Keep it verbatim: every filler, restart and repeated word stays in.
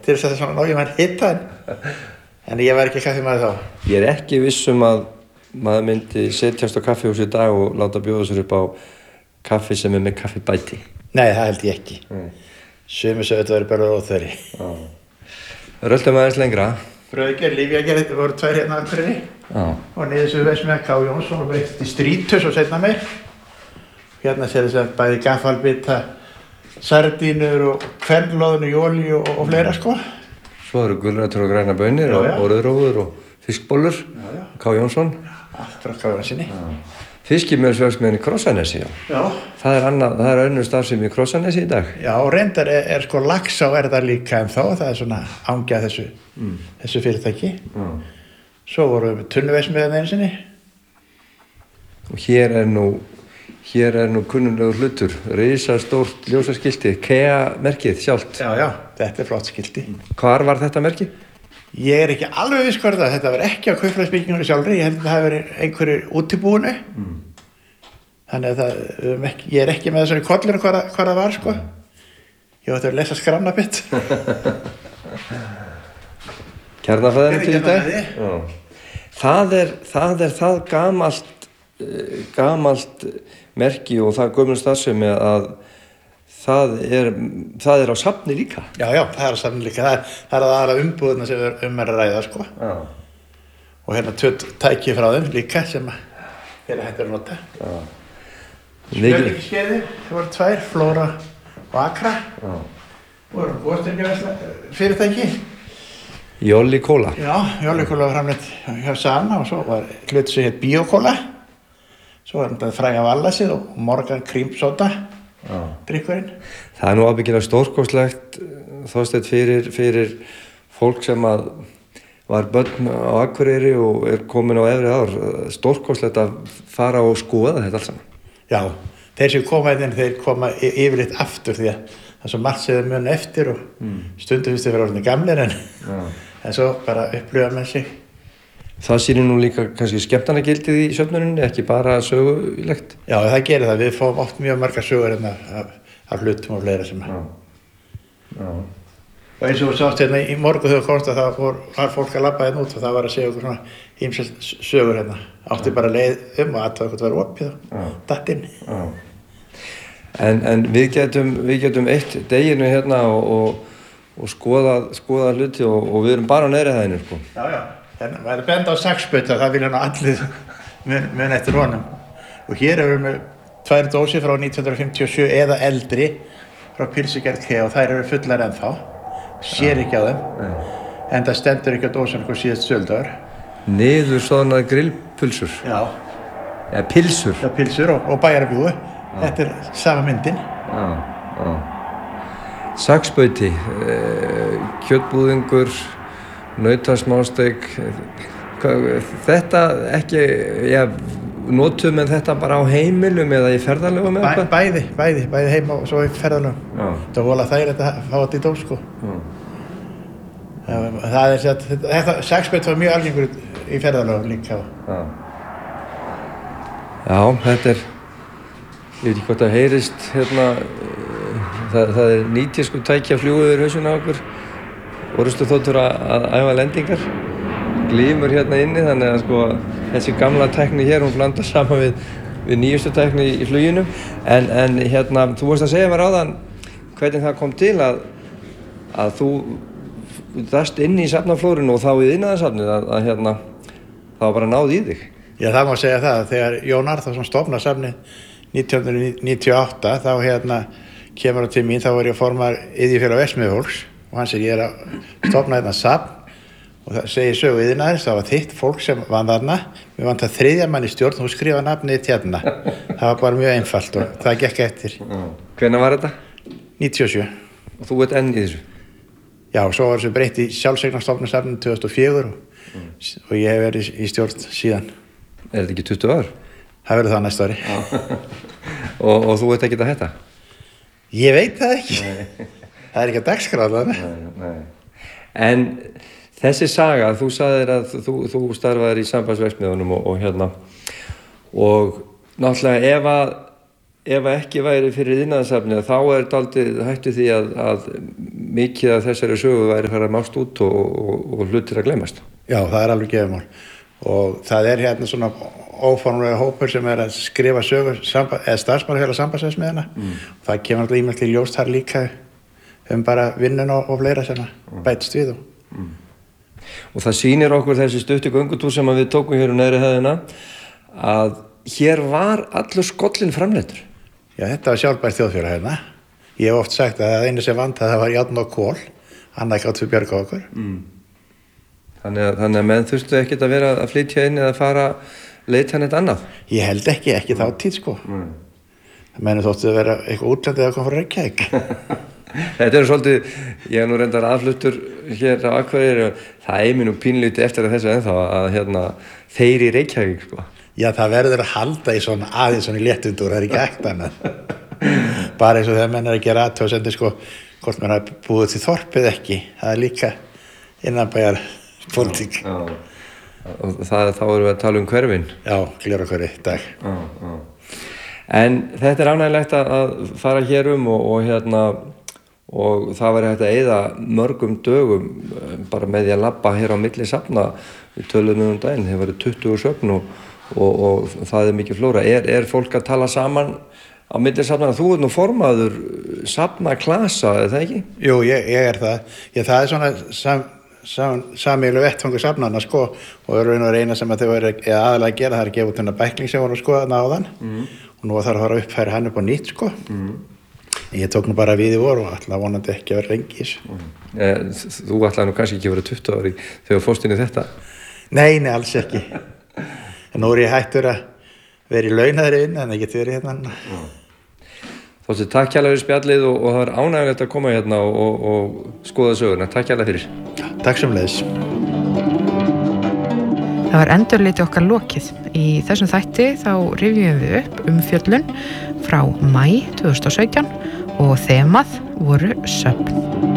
til þess að svona nóg ég maður hitta en, en ég var ekki kaffimaður þá. Ég er ekki viss um að maður myndi setjast á kaffihús í dag og láta bjóða sér upp á kaffi sem er með kaffibæti. Nei, það held ég ekki. Mm. Sumir sögðu þetta verið bara óþverri. Röltum aðeins lengra. Brauðger, Lífjager, þetta voru tvær hérna aðferðinni. Og niður sem við veist með K. Jónsson og breytt í Strítus og setna meir. Hérna sér þess að bæði gaffalbita, sardínur og kvernlóðinu, jóli og, og fleira sko. Svo eru gulrætur og græna baunir og, og rauðrófur og fiskbollur. Já, já. K. Jónsson. Allt frá K. Jónssoni. Fiskimjölsverksmiðjunni í Krossanesi, já. Já. Það er annað, það er önnur starfsemi í Krossanesi í dag. Já, og reyndar er, er sko Laxá er það líka en þá, það er svona ángjað þessu, mm. þessu fyrirtæki. Mm. Svo vorum við Tunnuverksmiðjan einu sinni. Og hér er nú, hér er nú kunnumlegur hlutur, risastórt ljósaskilti, Kea-merkið sjálft. Já, já, þetta er flott skilti. Hvar var þetta merki? Ég er ekki alveg viss hvort það, þetta var ekki á Kaupfélagsbyggingunni sjálfri, ég held að það hafi verið einhverju útibúinu. Mm. Þannig að það, um ekki, ég er ekki með þessari kollinu hvað, hvað það var, sko. Ég átti að lesa skramnabitt. Kjarnafæðinu til í dag? Það er, það er það gamalt, gamalt merki og það gömul starfsemi að það er, það er á safni líka. Já, já, það er á safni líka. Það er, það er aðalega umbúðina sem er um er að ræða, sko. Já. Og hérna tvö tæki frá þeim líka sem er hægt að nota. Já. Smjörlíkisskeiðir, það voru tvær, Flóra og Akra. Já. Og voru góðstyrkjaversla fyrirtæki. Jolly Cola. Já, Jolly Cola var framleitt hjá Sana og svo var hluti sem heit Bíókóla. Svo var þetta fræga Vallasið og Morgan Cream Soda, drykkurinn. Það er nú ábyggilega stórkostlegt, Þorsteinn, fyrir, fyrir fólk sem að var börn á Akureyri og er komin á efri ár. Stórkostlegt að fara og skoða þetta alls saman. Já, þeir sem koma inn, þeir koma yfirleitt aftur því að það er svo margt sem þeir muni eftir og mm. stundum finnst þeir vera orðinni gamlir en, en svo bara upplifa með sig. Það sýnir nú líka kannski skemmtanagildið í söfnuninni, ekki bara sögulegt. Já, það gerir það. Við fáum oft mjög margar sögur hérna af, af hlutum og fleira sem að. Já. Já. Og eins og sást hérna í morgun þegar komst að það vor, var fólk að labba hérna út og það var að segja okkur svona ýmsar sögur hérna. Átti bara leið um og aðtöða hvort það var opið og datt inn. Já. En, en við getum, við getum eitt deginu hérna og, og, og skoða, skoða hluti og, og við erum bara á neðri hæðinu, sko. Já, já. Þannig að það er benda á saxbauta, það vilja nú allir mun, mun eftir honum. Og hér erum við tvær dósir frá nítján hundruð fimmtíu og sjö eða eldri frá Pilsugerð Kea og þær eru fullar ennþá. Sér ekki á þeim. Nei. En það stendur ekki á dósunum hvað síðast söldagur. Niður svona grillpulsur. Já. Eða pilsur. Já, pilsur og, og bæjarbjúgu. Þetta er sama myndin. Já, já. Saxbauti, eh, kjötbúðingur, nautasmásteik, þetta ekki, já, notum en þetta bara á heimilum eða í ferðalögum eða eitthvað? Bæ, bæði, bæði, bæði heima og svo í ferðalögum. Þetta vola þær þetta fá þetta í dós, sko. Það, það er sett, þetta, saxbaut var mjög algengur í ferðalögum líka. Já. Já, þetta er, ég veit ekki hvort það heyrist, hérna, það, það er nýtísku tæki að fljúga yfir hausinn á okkur. Orustu þóttur að æfa lendingar, glímur hérna inni, þannig að sko þessi gamla tækni hér, hún blandar saman við, við nýjustu tækni í fluginu. En, en hérna, þú vorst að segja mér áðan hvernig það kom til að, að þú dast inn í safnaflórinu og þá í iðnaðarsafnið að, að hérna, það var bara náð í þig. Já, það má segja það. Þegar Jón Arnþórsson stofnaði safnið nítján hundruð níutíu og átta, þá hérna kemur það til mín, þá var ég formaður iðjufélag verksmiðjufólks. Og hann segir, ég er að stofna hérna safn og það segir sögu iðnaðarins, það var þitt fólk sem vann þarna. Við vantar þriðja mann í stjórn og þú skrifa nafnið hérna. Það var bara mjög einfalt og það gekk eftir. Hvenær var þetta? níutíu og sjö. Og þú ert enn í þessu? Já, svo var þessu breytt í sjálfseignarstofnunarsafninu tvö þúsund og fjögur og, mm. og ég hef verið í stjórn síðan. Er þetta ekki tuttugu ár? Það verður það næsta ári. og, og þú ert ekki að hætta? Ég veit það ekki. Það er ekki að dagskráða það. Nei, nei. En þessi saga, þú sagðir að þú, þú starfaðir í sambandsverksmiðjunum og, og hérna og náttúrulega ef að ef ekki væri fyrir iðnaðarsafnið þá er dálítið hættu því að, að mikið af þessari sögu væri farið að mást út og, og, og hlutir að gleymast. Já, það er alveg gefumál og það er hérna svona óformlega hópur sem er að skrifa sögur eða starfsmannafélag sambandsveðsmiðjanna mm. það kemur alltaf ímjöld í ljós þar líka um bara vinnun og, og fleira sem mm. bætst við og. Mm. og það sýnir okkur þessi stuttu göngutúr sem við tókum hér um neðri hæðina að hér var allur skollin framleiddur. Já, þetta var sjálfbært þjóðfélag hérna. Ég hef oft sagt að það einu sem vantaði það var járn og kol, annað gátt við bjarga okkur. Mm. Þannig að, þannig að menn þurftu ekkert að vera að flytja inn eða fara leita hann eitt annað? Ég held ekki, ekki þá tíð sko. Mm. Það menn þóttu að vera eitthvað útlandið að koma frá Reykjavík. Þetta er svolítið, ég er nú reyndar aðfluttur hér á Akureyri og það er mér nú pínlítið eftir að þessu ennþá að hérna, þeir í Reykjavík sko. Já, það verður að halda í svona aðeins svona léttundúr, það er ekki ekkert annað. Bara eins og þegar menn er að gera athugasemdir sko, hvort mann hafi búið til þorpið ekki, það er líka innanbæjar pólitík. Já, já. Og það, þá erum við að tala um hverfin. Já, Glerárhverfi í dag. Já, já. En þetta er ánægilegt að fara hér um og, og hérna og það væri hægt að eyða mörgum dögum bara með því að labba hér á milli safna. Við töluðum um daginn, þeir væru tuttugu söfn og Og, og það er mikið flóra. Er, er fólk að tala saman á milli safnana? Þú ert nú formaður safnaklasa, er það ekki? Jú, ég, ég er það. Ég, það er svona sam, sam, sameiginlegu vettfangur safnana sko og er raun og reyna sem að þau eru aðalega að gera það er að gefa út hennar bækling sem voru að skoða þarna áðan mm. og nú þarf að fara að uppfæra hann upp á nýtt sko. Mm. Ég tók nú bara við í voru og ætla vonandi ekki að vera lengi í þessu. Mm. Eh, þú ætlaði nú kannski ekki að vera tuttugu ári þegar fórst inn í þetta? Nei, nei, alls ekki. En nú er ég hættur að vera í launaðri inn, en það getur verið hérna. Þótti, takk kærlega fyrir spjallið og, og það er ánægilegt að koma hérna og, og, og skoða söguna. Takk kærlega fyrir. Takk sömuleiðis. Það var endurliti okkar lokið. Í þessum þætti þá rifjum við upp umfjöllun frá maí tvö þúsund og sautján og þemað voru söfn.